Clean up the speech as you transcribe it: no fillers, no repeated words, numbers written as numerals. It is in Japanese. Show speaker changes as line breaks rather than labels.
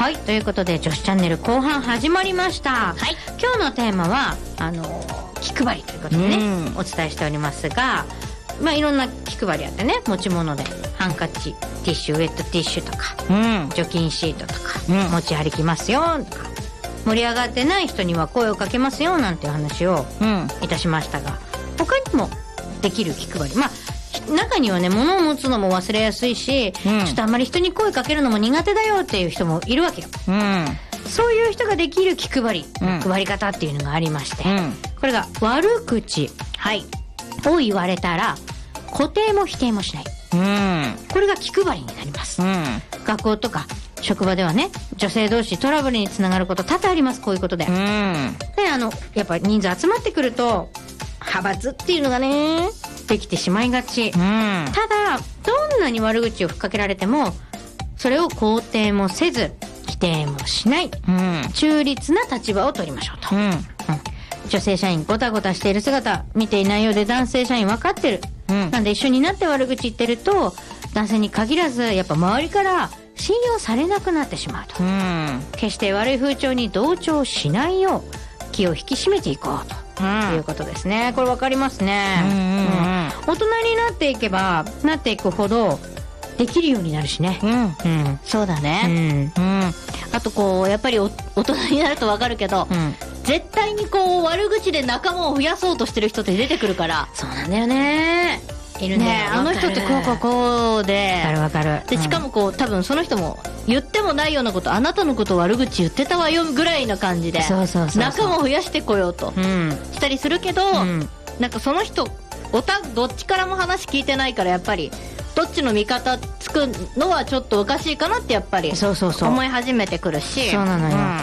はい、ということで女子チャンネル後半始まりました。はい、今日のテーマは気配りということでね、お伝えしておりますが、まあいろんな気配りあってね、持ち物でハンカチ、ティッシュ、ウェットティッシュとか、除菌シートとか、持ち歩きますよとか、盛り上がってない人には声をかけますよなんていう話をいたしましたが、他にもできる気配り、まあ中にはね、物を持つのも忘れやすいし、ちょっとあまり人に声かけるのも苦手だよっていう人もいるわけよ。そういう人ができる気配り、配り方っていうのがありまして、これが悪口、を言われたら肯定も否定もしない。これが気配りになります。学校とか職場ではね、女性同士トラブルにつながること多々あります。こういうことで。で、やっぱ人数集まってくると派閥っていうのがねできてしまいがち。ただどんなに悪口を吹っかけられてもそれを肯定もせず否定もしない、中立な立場を取りましょうと。女性社員ごたごたしている姿見ていないようで男性社員分かってる。なんで一緒になって悪口言ってると男性に限らずやっぱ周りから信用されなくなってしまうと。決して悪い風潮に同調しないよう気を引き締めていこうということですね。これ分かりますね。大人になっていけばなっていくほどできるようになるしね。
そうだね。あとこうやっぱり大人になると分かるけど、絶対にこう悪口で仲間を増やそうとしてる人って出てくるから。
そうなんだよね。いるね。
あの人ってこうで。
わかる。
でしかもこう多分その人も言ってもないようなこと、あなたのこと悪口言ってたわよぐらいな感じで仲間を増やしてこようとしたりするけど、なんかその人どっちからも話聞いてないからやっぱりどっちの味方つくのはちょっとおかしいかなってやっぱり思い始めてくるし。
そうなのよ。